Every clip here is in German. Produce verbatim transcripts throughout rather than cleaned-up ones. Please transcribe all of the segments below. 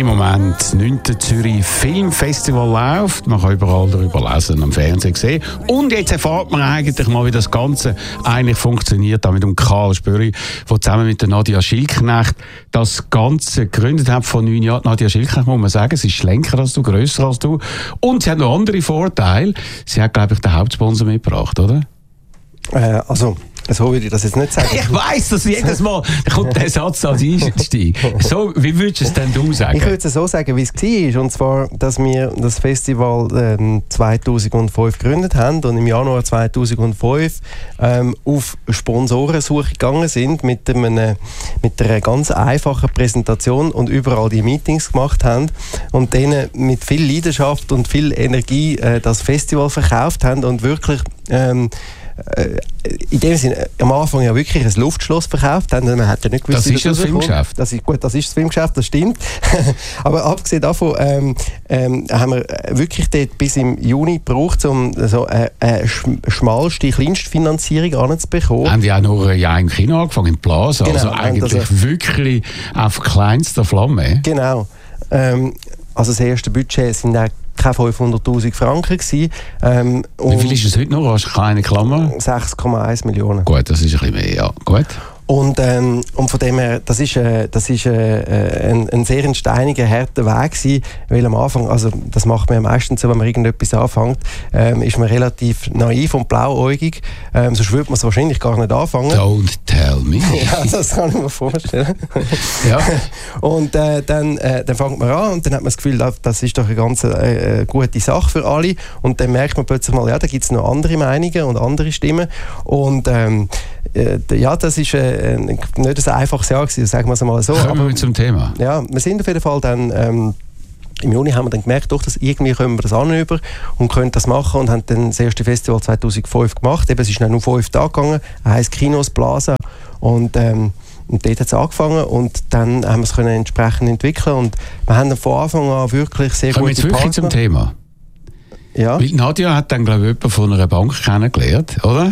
Im Moment das neunte Zürich Filmfestival läuft. Man kann überall darüber lesen, am Fernsehen sehen. Und jetzt erfahrt man eigentlich mal, wie das Ganze eigentlich funktioniert. Da mit dem Karl Spöri, der zusammen mit der Nadia Schildknecht das Ganze gegründet hat vor neun Jahren. Nadia Schildknecht, muss man sagen, sie ist schlanker als du, grösser als du. Und sie hat noch andere Vorteile. Sie hat, glaube ich, den Hauptsponsor mitgebracht, oder? Äh, also... So würde ich das jetzt nicht sagen. Ich weiss, dass jedes Mal kommt der Satz als Einstieg. So, wie würdest du es denn du sagen? Ich würde es so sagen, wie es war. Und zwar, dass wir das Festival ähm, zweitausendfünf gegründet haben und im Januar zweitausendfünf ähm, auf Sponsorensuche gegangen sind mit, einem, mit einer ganz einfachen Präsentation und überall die Meetings gemacht haben und denen mit viel Leidenschaft und viel Energie äh, das Festival verkauft haben und wirklich ähm, in dem Sinne am Anfang ja wirklich ein Luftschloss verkauft haben. Man hat ja nicht gewusst, das ist das Filmgeschäft. Das ist, gut, das ist das Filmgeschäft, das stimmt. Aber abgesehen davon ähm, ähm, haben wir wirklich dort bis im Juni gebraucht, um so eine, eine schmalste, kleinste Finanzierung anzubekommen. Haben die auch nur ja, im Kino angefangen, im Plaza, genau, also eigentlich also wirklich auf kleinster Flamme. Genau. Ähm, also das erste Budget sind auch keine fünfhunderttausend Franken gewesen. Ähm, Wie viel ist es heute noch? Hast du keine Klammer? sechs Komma eins Millionen. Gut, das ist ein bisschen mehr, ja. Gut. Und, ähm, und von dem her, das ist, äh, das ist äh, ein, ein sehr steiniger, harter Weg gewesen, weil am Anfang, also das macht man ja meistens so, wenn man irgendetwas anfängt, ähm, ist man relativ naiv und blauäugig, ähm, sonst würde man es wahrscheinlich gar nicht anfangen. Don't tell me. Ja, das kann ich mir vorstellen. Ja. Und äh, dann, äh, dann fängt man an und dann hat man das Gefühl, das ist doch eine ganz äh, gute Sache für alle und dann merkt man plötzlich mal, ja, da gibt es noch andere Meinungen und andere Stimmen und ähm, äh, ja, das ist äh, nicht ein einfaches Jahr gewesen, sagen wir es mal so. Kommen aber wir zum Thema. Ja, wir sind auf jeden Fall dann ähm, im Juni haben wir dann gemerkt, doch, dass irgendwie können wir das anüber und können das machen und haben dann das erste Festival zweitausendfünf gemacht. Eben, es ist dann nur fünf Tage gegangen, heisst Kinos, Plaza und ähm, und dort hat es angefangen und dann haben wir es können entsprechend entwickeln und wir haben dann von Anfang an wirklich sehr Kommen gute wir jetzt wirklich zum Thema. Ja. Weil Nadia hat dann, glaube ich, jemanden von einer Bank kennengelernt, oder?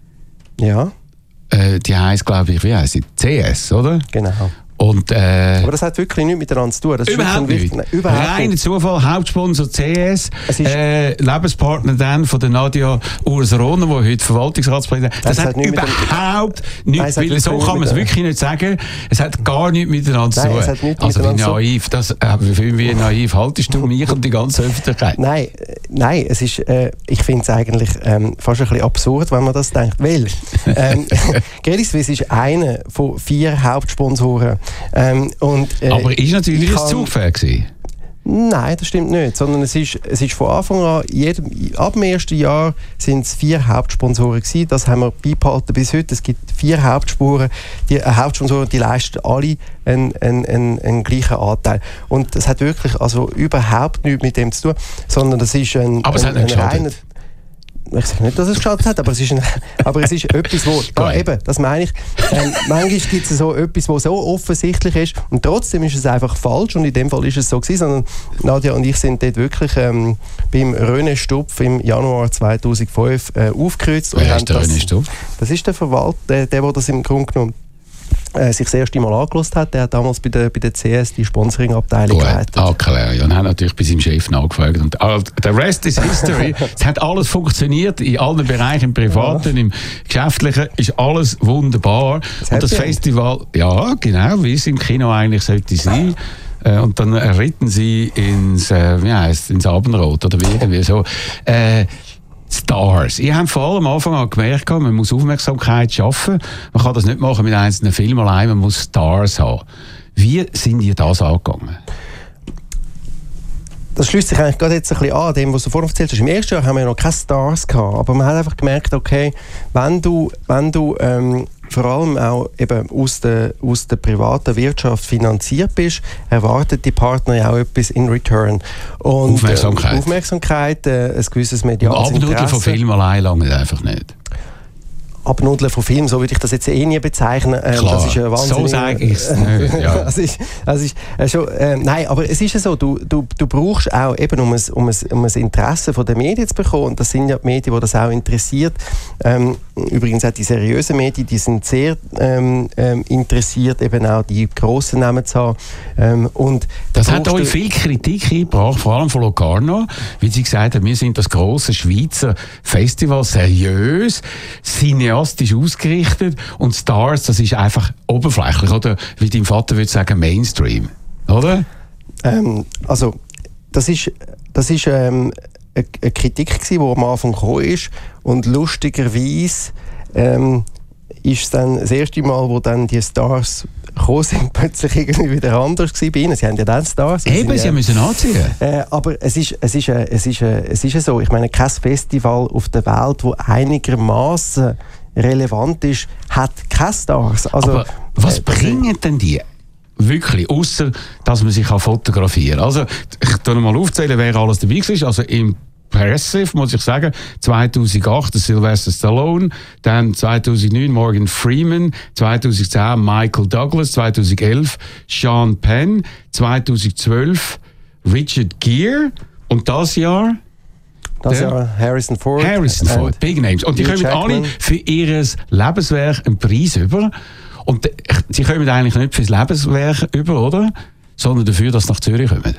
Ja. Äh, die heisst, glaube ich, wie heisst sie? C S, oder? Genau. Und, äh, aber das hat wirklich nichts miteinander zu tun. Das überhaupt ist nicht. Nein, überhaupt Reiner nicht. Zufall, Hauptsponsor C S, äh, Lebenspartner dann von der Nadia Urs Rohner, die heute Verwaltungsratspräsidentin ist. Das, das hat, hat überhaupt nichts, weil so kann man es wirklich nicht sagen. Es hat gar nichts miteinander zu tun. Also wie naiv, das, wie, wie naiv haltest du mich und die ganze Öffentlichkeit? Nein, nein, es ist, äh, ich finde es eigentlich ähm, fast ein bisschen absurd, wenn man das denkt. Weil ähm, Credit Suisse ist einer von vier Hauptsponsoren. Ähm, und, äh, aber ist natürlich ein Zugpferd gewesen? Nein, das stimmt nicht. Sondern es ist, es ist von Anfang an, jedem, ab dem ersten Jahr sind es vier Hauptsponsoren gewesen. Das haben wir beibehalten bis heute. Es gibt vier Hauptspuren. Die äh, Hauptsponsoren, die leisten alle einen, einen, einen, einen gleichen Anteil. Und das hat wirklich also überhaupt nichts mit dem zu tun, sondern das ist ein, aber es ein, hat nicht ein reiner... Ich sage nicht, dass es geschadet hat, aber es ist, ein, aber es ist etwas, wo, da eben, das meine ich, ähm, manchmal gibt es so etwas, was so offensichtlich ist und trotzdem ist es einfach falsch und in dem Fall ist es so gewesen, sondern Nadia und ich sind dort wirklich ähm, beim René Stupf im Januar zweitausendfünf äh, aufgekreuzt. Wer ist der René Stupf? Das ist der Verwalter, der, der, der das im Grunde genommen Äh, sich das erste Mal angelassen hat. Der hat damals bei der, bei der C S die Sponsoring-Abteilung geleitet. Ah, klar. Ja, und hat natürlich bei seinem Chef nachgefragt. Und der Rest is history. Es hat alles funktioniert, in allen Bereichen, im Privaten, ja. Im Geschäftlichen, ist alles wunderbar. Das und das Festival, ja, genau, wie es im Kino eigentlich sollte sein. Äh, und dann ritten sie ins, äh, wie heisst, ins Abendrot oder wie irgendwie so. Äh, Stars. Ich habe vor allem am Anfang an gemerkt, man muss Aufmerksamkeit schaffen. Man kann das nicht machen mit einzelnen Filmen allein, man muss Stars haben. Wie sind die das angegangen? Das schließt sich eigentlich gerade jetzt ein bisschen an, dem, was du vorhin erzählt hast. Im ersten Jahr haben wir ja noch keine Stars gehabt, aber man hat einfach gemerkt, okay, wenn du, wenn du ähm, vor allem auch eben aus der, aus der privaten Wirtschaft finanziert bist, erwartet die Partner ja auch etwas in return. Und, Aufmerksamkeit. Äh, Aufmerksamkeit, äh, ein gewisses mediales Interesse. Abnudeln von Filmen allein lange einfach nicht. Abnudeln von Filmen, so würde ich das jetzt eh nie bezeichnen. Ähm, Klar, das ist ja wahnsinnig. so sage ich es nicht. Ja. das ist, das ist, äh, schon, äh, nein, aber es ist ja so, du, du, du brauchst auch eben, um ein, um, ein, um ein Interesse von den Medien zu bekommen, und das sind ja die Medien, die das auch interessiert. Ähm, übrigens auch die seriösen Medien, die sind sehr ähm, ähm, interessiert, eben auch die grossen Namen zu haben. Ähm, und das hat euch viel Kritik eingebracht, vor allem von Locarno, weil sie gesagt haben, wir sind das grosse Schweizer Festival, seriös, cineastisch ausgerichtet, und Stars, das ist einfach oberflächlich, oder wie dein Vater würde sagen, Mainstream, oder? Ähm, also, das ist, das ist ähm, eine, eine Kritik gewesen, die am Anfang gekommen ist, und lustigerweise ähm, ist es dann das erste Mal, wo dann die Stars gekommen sind, plötzlich irgendwie wieder anders gewesen bei ihnen. Sie haben ja dann Stars. Eben, sie ja, müssen anziehen. Äh, aber es ist, es, ist, äh, es, ist, äh, es ist so, ich meine, kein Festival auf der Welt, das einigermaßen relevant ist, hat keine Stars. Also, aber was äh, bringen denn die? Wirklich, außer dass man sich fotografieren kann. Also, ich tue mal aufzählen, wer alles dabei war. Also, impressive, muss ich sagen. zweitausendacht Sylvester Stallone, dann zweitausendneun Morgan Freeman, zweitausendzehn Michael Douglas, zweitausendelf Sean Penn, zweitausendzwölf Richard Gere, und das Jahr Das Jahr Harrison Ford. Harrison Ford, Big Names. Und die kommen alle für ihr Lebenswerk einen Preis über. Und sie kommen eigentlich nicht fürs Lebenswerk über, oder? Sondern dafür, dass sie nach Zürich kommen.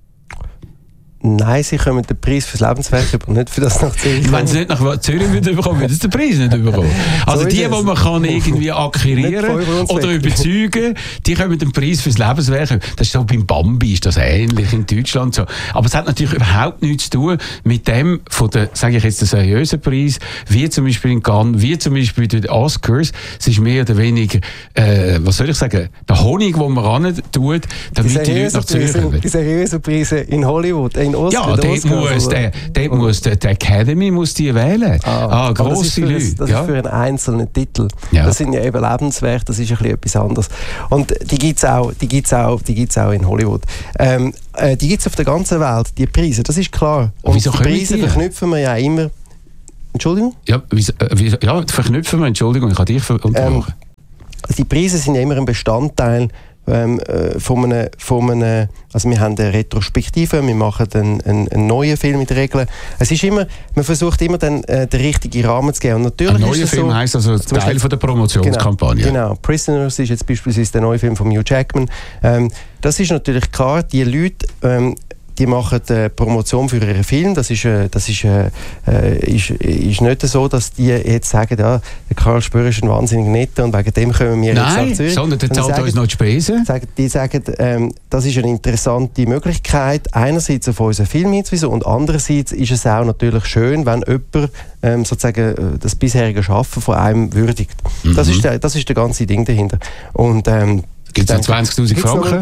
Nein, sie kommen den Preis fürs Lebenswerk über, nicht für das nach Zürich kommen. Wenn sie nicht nach Zürich wieder bekommen, würden sie den Preis nicht bekommen. Also so die, die man kann irgendwie akquirieren oder überzeugen, die kommen den Preis fürs Lebenswerk. Das ist so beim Bambi, ist das ähnlich in Deutschland so. Aber es hat natürlich überhaupt nichts zu tun mit dem von der, sage ich jetzt, der seriösen Preis, wie zum Beispiel in Cannes, wie zum Beispiel bei den Oscars. Es ist mehr oder weniger, äh, was soll ich sagen, der Honig, den man ran tut, damit die, die Leute nach Zürich kommen. Die seriösen Preise in Hollywood, in Oscar, ja, dort Oscar, muss, also, der, dort muss der, der Academy muss die wählen. Ah, ah grosse Leute. Das ist, das ja. ist für einen einzelnen Titel. Ja. Das sind ja eben Lebenswerke, das ist ein bisschen etwas anderes. Und die gibt es auch, die gibt's auch, die gibt's auch in Hollywood. Ähm, äh, die gibt es auf der ganzen Welt, die Preise, das ist klar. Und wieso die Preise die? verknüpfen wir ja immer... Entschuldigung? Ja, wieso, äh, wieso, ja verknüpfen wir, Entschuldigung, ich habe dich unterbrochen. Ähm, die Preise sind ja immer ein Bestandteil Ähm, äh, von einem, von einem, also wir haben eine Retrospektive, wir machen einen, einen, einen neuen Film in der Regel. Es ist immer, man versucht immer dann äh, den richtigen Rahmen zu geben. Und natürlich ein neuer Film so, heisst also Teil von der Promotionskampagne. Genau, genau, Prisoners ist jetzt beispielsweise der neue Film von Hugh Jackman. Ähm, das ist natürlich klar, die Leute, ähm, die machen äh, Promotion für ihren Film. Das ist, äh, das ist, äh, ist, ist nicht so, dass die jetzt sagen, ja, der Karl Spörer ist ein wahnsinnig netter und wegen dem kommen wir Nein, jetzt nach Zürich. sondern der zahlt uns noch die Spesen. Sagen, die sagen, ähm, das ist eine interessante Möglichkeit, einerseits auf unseren Film hinzuweisen und andererseits ist es auch natürlich schön, wenn jemand ähm, sozusagen das bisherige Schaffen von einem würdigt. Mhm. Das, ist der, das ist der ganze Ding dahinter. Und, ähm, gibt es noch zwanzigtausend Franken?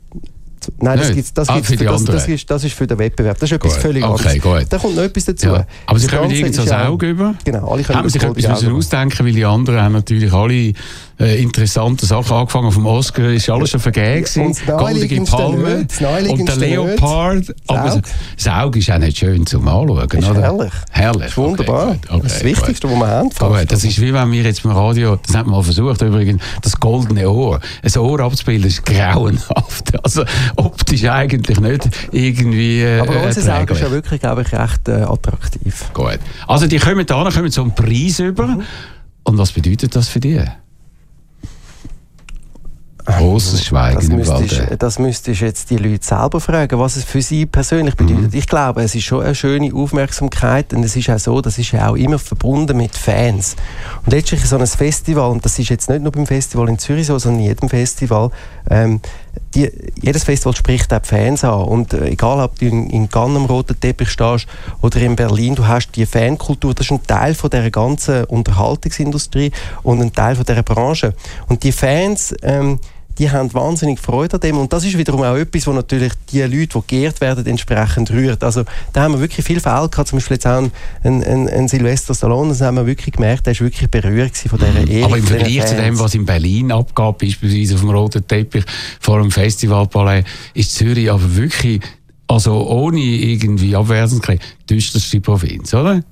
Nein, das, gibt's, das, ah, gibt's, für das, das, ist, das ist für den Wettbewerb. Das ist etwas gut. völlig okay, anderes. Gut. Da kommt noch etwas dazu. Ja. Aber Sie das können irgendwas als Auge über? Genau, alle können haben sich etwas ausdenken, weil die anderen haben natürlich alle äh, interessante Sachen angefangen. Vom Oscar ist alles schon vergeben. Goldige Palme und der Leopard. Aber das Auge ist auch nicht schön zum Anschauen. Das ist oder? herrlich. Herrlich. Das ist wunderbar. Okay, okay, das ist das Wichtigste, was wir haben. Gut. Das ist wie wenn wir jetzt beim Radio, das haben wir mal versucht übrigens, das goldene Ohr. Ein Ohr abzubilden ist grauenhaft. Also optisch eigentlich nicht irgendwie äh, aber unser Auge ist ja wirklich, glaube ich, recht äh, attraktiv. Gut. Also die kommen da, kommen so einen Preis über. Mhm. Und was bedeutet das für dich? Großes Schweigen im Walde. Das müsstest du jetzt die Leute selber fragen, was es für sie persönlich bedeutet. Mhm. Ich glaube, es ist schon eine schöne Aufmerksamkeit und es ist auch so, das ist ja auch immer verbunden mit Fans. Und letztlich so ein Festival, und das ist jetzt nicht nur beim Festival in Zürich so, sondern in jedem Festival, ähm, die, jedes Festival spricht auch die Fans an. Und äh, egal, ob du in, in Cannes am roten Teppich stehst oder in Berlin, du hast die Fankultur, das ist ein Teil von dieser ganzen Unterhaltungsindustrie und ein Teil von dieser Branche. Und die Fans, ähm, die haben wahnsinnig Freude an dem und das ist wiederum auch etwas, wo natürlich die Leute, die geehrt werden, entsprechend rührt. Also da haben wir wirklich viele Fälle gehabt, zum Beispiel jetzt auch ein, ein, ein Sylvester Stallone, das haben wir wirklich gemerkt, der war wirklich berührt von dieser mhm. Ehe. Aber im Vergleich zu dem, was in Berlin abgab, beispielsweise auf dem roten Teppich vor dem Festivalpalais, ist Zürich aber wirklich, also ohne irgendwie abwertend zu klingen, die düsterste Provinz, oder?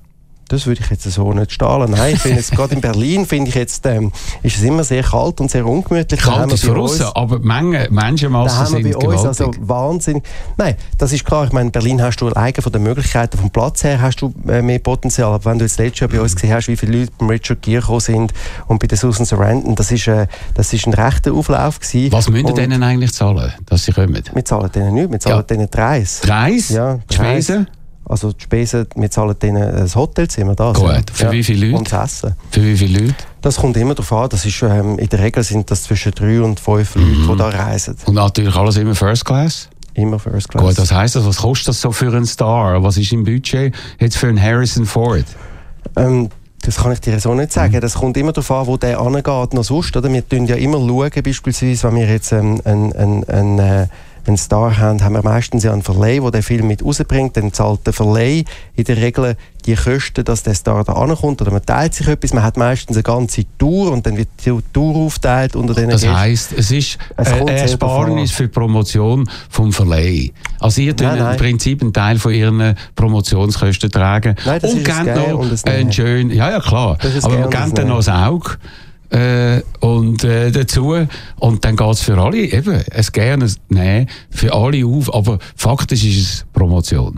Das würde ich jetzt so nicht stahlen. Nein, ich finde jetzt gerade in Berlin finde ich jetzt, ähm, ist es immer sehr kalt und sehr ungemütlich. Kalt ist für uns, aber die Menge, Menschenmassen sind gewaltig. Da haben wir bei uns also Wahnsinn. Nein, das ist klar. Ich meine, in Berlin hast du alleine von den Möglichkeiten, vom Platz her hast du äh, mehr Potenzial. Aber wenn du jetzt letztes Jahr bei uns gesehen hast, wie viele Leute beim Richard Gere gekommen sind und bei der Susan Sarandon, das ist, äh, das ist ein rechter Auflauf gewesen. Was müssen und denen eigentlich zahlen, dass sie kommen? Wir zahlen denen nichts, wir zahlen ja. denen Preis. Preis? Ja, die Spesen? Also die Spesen, wir zahlen denen ein Hotelzimmer. Das, Gut, ja. für ja. wie viele Leute? Und das Essen. Für wie viele Leute? Das kommt immer darauf an. Das ist, ähm, in der Regel sind das zwischen drei und fünf mhm. Leute, die da reisen. Und natürlich alles immer First Class? Immer First Class. Gut, das heisst, was kostet das so für einen Star? Was ist im Budget jetzt für einen Harrison Ford? Ähm, Das kann ich dir so nicht sagen. Das kommt immer darauf an, wo der angeht, noch sonst. Oder? Wir schauen ja immer, schauen, beispielsweise, wenn wir jetzt ähm, einen, einen, einen, äh, einen Star haben, haben wir meistens ja einen Verleih, der den Film mit rausbringt. Dann zahlt der Verleih in der Regel die Kosten, dass der Star da ankommt. Oder man teilt sich etwas. Man hat meistens eine ganze Tour und dann wird die Tour aufteilt unter den Das heisst, es ist es eine Ersparnis für die Promotion vom Verleih. Also ihr tut im Prinzip einen Teil von ihren Promotionskosten tragen. Nein, das und ist gebt noch einen schönen, ja ja klar, aber man gibt dann noch das Auge äh, und äh, dazu und dann geht es für alle eben es gerne nein für alle auf, aber faktisch ist es Promotion.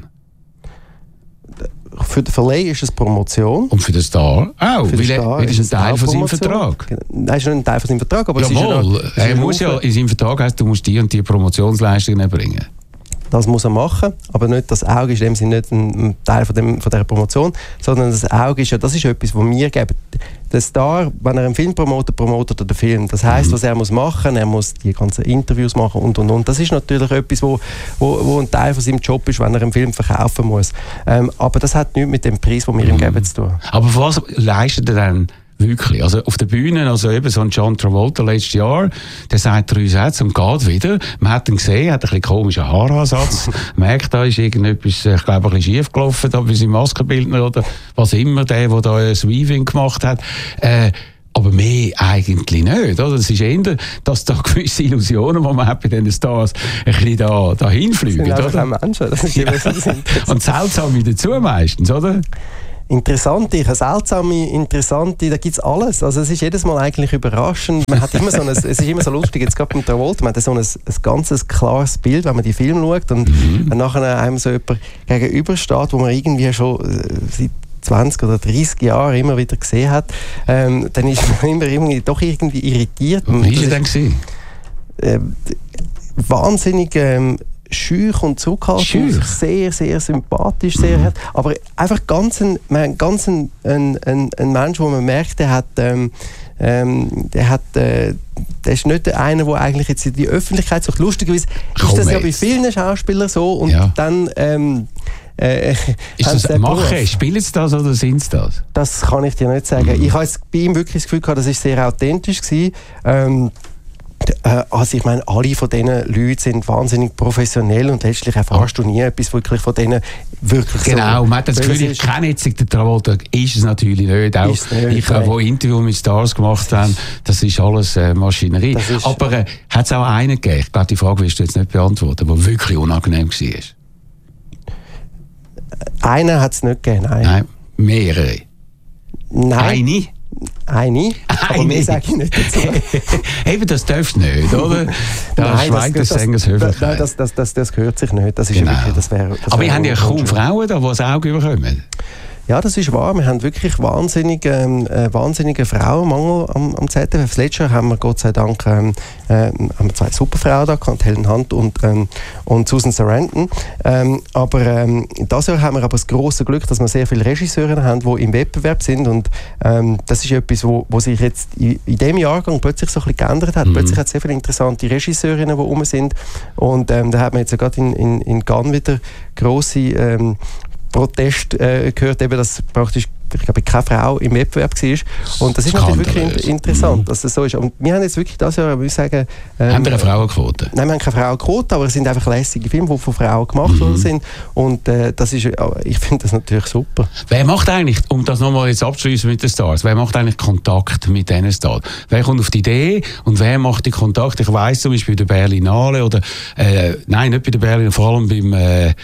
Für den Verleih ist es Promotion. Und für den Star auch, für weil er ist ein Teil von seinem Vertrag. Nein, ist nicht ein Teil von seinem Vertrag, aber ja, es ist mal, ja er muss ja in seinem Vertrag heißt, du musst die und die Promotionsleistungen erbringen. Das muss er machen, aber nicht das Auge ist in dem Sinne nicht ein Teil von, dem, von dieser Promotion, sondern das Auge ist ja, das ist etwas, was wir geben. Der Star, wenn er einen Film promotet, promotet er den Film. Das heisst, mhm. was er muss machen, er muss die ganzen Interviews machen und und und. Das ist natürlich etwas, wo, wo, wo ein Teil von seinem Job ist, wenn er einen Film verkaufen muss. Ähm, aber das hat nichts mit dem Preis, den wir mhm. ihm geben, zu tun. Aber was leistet er dann? Wirklich. Also auf der Bühne, also eben so ein John Travolta letztes Jahr, der sagt drei Sätze und geht wieder. Man hat ihn gesehen, hat ein bisschen komischen Haaransatz. Merkt, da ist irgendetwas, ich glaube, ein bisschen schief gelaufen, da bei seinem Maskenbildner oder was immer, der, der da ein Weaving gemacht hat. Äh, aber mehr eigentlich nicht. Oder? Es ist eher, dass da gewisse Illusionen, die man hat bei diesen Stars, ein bisschen da, dahin fliegen. Das sind auch Menschen. Das ist ja. Und seltsam dazu meistens, oder? Interessante, seltsame, interessante, da gibt es alles. Also es ist jedes Mal eigentlich überraschend. Man hat immer so ein, es ist immer so lustig, jetzt gerade beim Travolta, man hat so ein, ein ganzes klares Bild, wenn man die Filme schaut und mhm. wenn nachher einem so jemand gegenübersteht, wo man irgendwie schon seit zwanzig oder dreißig Jahren immer wieder gesehen hat, ähm, dann ist man immer irgendwie, doch irgendwie irritiert. Wie war er denn gewesen? Äh, wahnsinnig ähm, schüch und zurückhaltend, sehr, sehr sympathisch, sehr mhm. aber einfach ganz ein, ganz ein, ein, ein, ein Mensch, wo man merkt, der hat, ähm, ähm, der hat, äh, der ist nicht einer, der eigentlich jetzt in die Öffentlichkeit sucht. Lustigerweise Komm ist das jetzt. ja bei vielen Schauspielern so und ja. dann ähm, äh, ist das ein Machen? Spielen sie das oder sind sie das? Das kann ich dir nicht sagen. Mhm. Ich habe bei ihm wirklich das Gefühl gehabt, das war sehr authentisch gewesen. Ähm, Also ich meine, alle von diesen Leuten sind wahnsinnig professionell und letztlich erfährst du nie etwas wirklich von denen wirklich genau, so. Man hat das Gefühl, ich kenne jetzt den Travolta, ist es natürlich nicht. Auch nicht, ich habe wo Interviews mit Stars gemacht habe, das ist alles äh, Maschinerie. Ist, aber äh, hat es auch einen gegeben, ich glaube, die Frage willst du jetzt nicht beantworten, der wirklich unangenehm war? Einen hat es nicht gegeben, nein. Nein, mehrere? Nein. Eine? Eine, aber mehr sage ich nicht dazu. Eben, das darfst du nicht, oder? Da schweigt des Sängers Höflichkeit. Nein, das, das, das, das gehört sich nicht. Das ist genau. wirklich, das wär, das aber wir haben ja kaum Frauen da, die das Auge überkommen. Ja, das ist wahr. Wir haben wirklich wahnsinnige, äh, wahnsinnige Frauenmangel am, am Z D F. Das letzte Jahr haben wir Gott sei Dank ähm, äh, haben wir zwei super Frauen da gehabt, Helen Hunt und, ähm, und Susan Sarandon. Ähm, aber ähm, dieses Jahr haben wir aber das grosse Glück, dass wir sehr viele Regisseure haben, die im Wettbewerb sind. Und ähm, das ist etwas, wo, wo sich jetzt in, in diesem Jahrgang plötzlich so ein bisschen geändert hat. Mhm. Plötzlich hat es sehr viele interessante Regisseurinnen, die rum sind. Und ähm, da hat man jetzt ja gerade in, in, in Cannes wieder grosse ähm, Protest äh, gehört, eben, dass praktisch ich glaube, keine Frau im Wettbewerb war. Und das ist natürlich wirklich interessant, mhm. dass das so ist. Und wir haben jetzt wirklich das Jahr, würde ich sagen... Ähm, haben wir eine Frauenquote? Nein, wir haben keine Frauenquote, aber es sind einfach lässige Filme, die von Frauen gemacht mhm. worden sind. Und äh, das ist, ich finde das natürlich super. Wer macht eigentlich, um das nochmal jetzt abzuschließen mit den Stars, wer macht eigentlich Kontakt mit diesen Stars? Wer kommt auf die Idee und wer macht die Kontakte? Ich weiss zum Beispiel bei der Berlinale oder, äh, nein, nicht bei der Berlinale, vor allem beim, äh,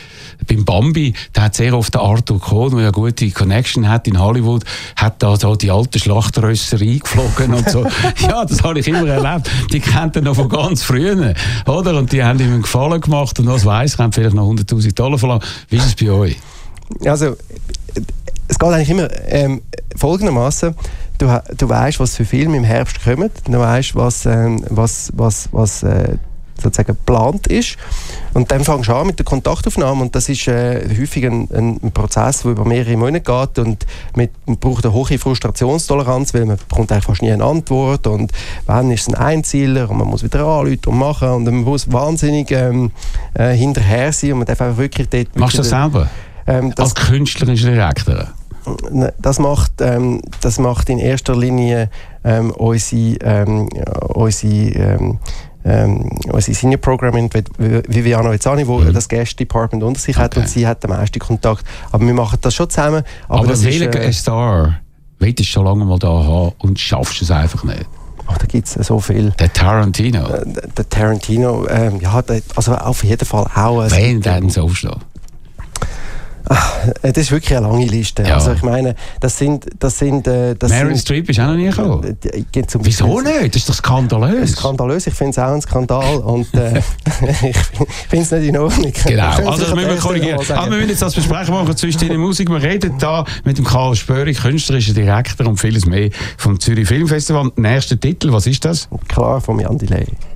beim Bambi, der hat sehr oft den Arthur Kohn, der ja eine gute Connection hat in Hollywood, hat da so die alte Schlachtrösser eingeflogen und so. Ja, das habe ich immer erlebt. Die kennt er noch von ganz früher, oder? Und die haben ihm einen Gefallen gemacht und was weiss, haben vielleicht noch hunderttausend Dollar verlangt. Wie ist es bei euch? Also, es geht eigentlich immer ähm, folgendermaßen. Du, du weißt, was für Filme im Herbst kommen. Du weißt, was, ähm, was, was, was äh, sozusagen geplant ist. Und dann fängst du an mit der Kontaktaufnahme. Und das ist äh, häufig ein, ein Prozess, der über mehrere Monate geht. Und mit, man braucht eine hohe Frustrationstoleranz, weil man bekommt eigentlich fast nie eine Antwort. Und wann ist es ein Einzieler? Und man muss wieder anrufen und machen. Und man muss wahnsinnig ähm, äh, hinterher sein. Und man darf einfach wirklich dort... Machst du das selber? Ähm, das, Als künstlerischer Direktor? Das macht, ähm, das macht in erster Linie ähm, unsere, ähm, unsere, ähm, ähm, unsere Senior Programmerin Viviana Vezzani, die mhm. das Guest Department unter sich okay. hat, und sie hat den meisten Kontakt. Aber wir machen das schon zusammen. Aber, aber das welcher äh, Star willst du schon lange mal da haben und schaffst es einfach nicht? Oh, da gibt es so viel. Der Tarantino? Äh, der Tarantino, ähm, ja, der, also auf jeden Fall auch. Wen denn so aufstehen? Ach, das ist wirklich eine lange Liste. Ja. Also ich meine, das sind... Das sind äh, das Meryl Streep ist auch noch nie gekommen. Äh, Wieso nicht? Das ist doch skandalös. Das ist skandalös, ich finde es auch ein Skandal und äh, ich finde es nicht in Ordnung. Genau, also das müssen wir korrigieren. Aber wir müssen jetzt das besprechen machen zwischen der Musik. Wir reden da mit dem Karl Spöri, künstlerischer Direktor und vieles mehr vom Zürich Filmfestival. Nächster Titel, was ist das? Klar, von Jan Delay.